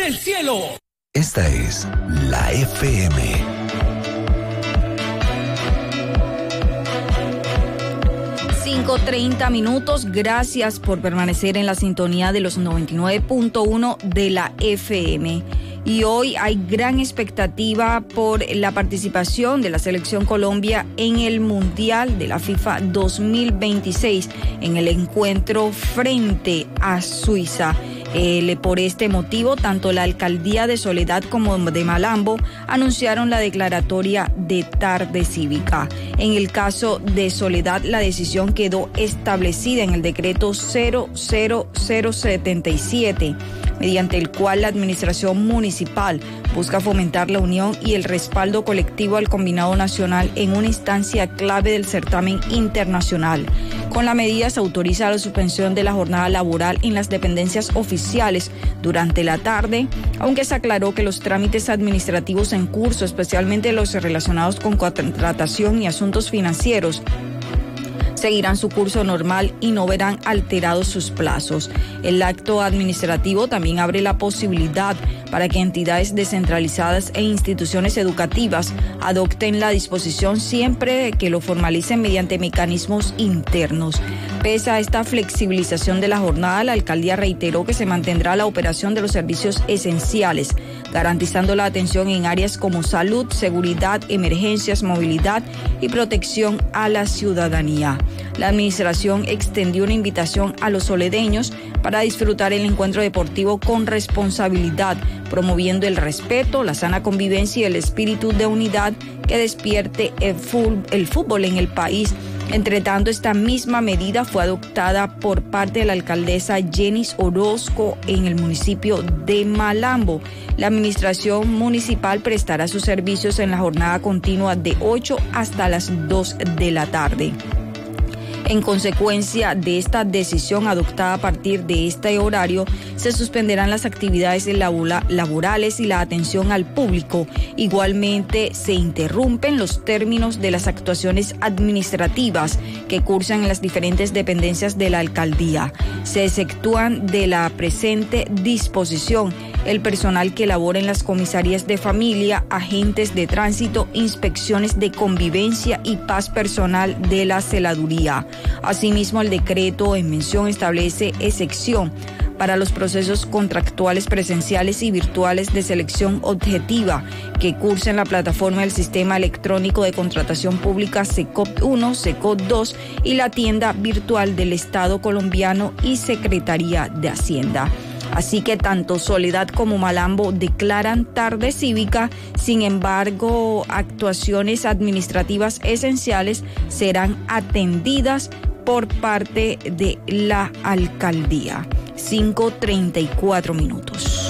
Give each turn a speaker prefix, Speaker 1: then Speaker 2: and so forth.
Speaker 1: del cielo.
Speaker 2: Esta es la FM.
Speaker 3: 5:30 minutos. Gracias por permanecer en la sintonía de los 99.1 de la FM. Y hoy hay gran expectativa por la participación de la Selección Colombia en el Mundial de la FIFA 2026 en el encuentro frente a Suiza. Por este motivo, tanto la alcaldía de Soledad como de Malambo anunciaron la declaratoria de tarde cívica. En el caso de Soledad, la decisión quedó establecida en el decreto 00077, mediante el cual la administración municipal busca fomentar la unión y el respaldo colectivo al combinado nacional en una instancia clave del certamen internacional. Con la medida se autoriza la suspensión de la jornada laboral en las dependencias oficiales durante la tarde, aunque se aclaró que los trámites administrativos en curso, especialmente los relacionados con contratación y asuntos financieros, seguirán su curso normal y no verán alterados sus plazos. El acto administrativo también abre la posibilidad para que entidades descentralizadas e instituciones educativas adopten la disposición siempre que lo formalicen mediante mecanismos internos. Pese a esta flexibilización de la jornada, la alcaldía reiteró que se mantendrá la operación de los servicios esenciales, garantizando la atención en áreas como salud, seguridad, emergencias, movilidad y protección a la ciudadanía. La administración extendió una invitación a los soledeños para disfrutar el encuentro deportivo con responsabilidad, promoviendo el respeto, la sana convivencia y el espíritu de unidad que despierte el fútbol en el país. Entre tanto, esta misma medida fue adoptada por parte de la alcaldesa Jenis Orozco en el municipio de Malambo. La administración municipal prestará sus servicios en la jornada continua de 8 hasta las 2 de la tarde. En consecuencia de esta decisión adoptada a partir de este horario, se suspenderán las actividades laborales y la atención al público. Igualmente, se interrumpen los términos de las actuaciones administrativas que cursan en las diferentes dependencias de la alcaldía. Se exceptúan de la presente disposición el personal que labora en las comisarías de familia, agentes de tránsito, inspecciones de convivencia y paz personal de la celaduría. Asimismo, el decreto en mención establece excepción para los procesos contractuales presenciales y virtuales de selección objetiva que cursen la plataforma del Sistema Electrónico de Contratación Pública SECOP 1, SECOP 2 y la tienda virtual del Estado colombiano y Secretaría de Hacienda. Así que tanto Soledad como Malambo declaran tarde cívica. Sin embargo, actuaciones administrativas esenciales serán atendidas por parte de la alcaldía. 5:34 minutos.